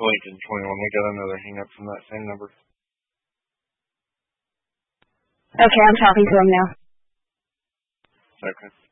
Lincoln 21. We got another hang up from that same number. Okay, I'm talking to him now. Okay.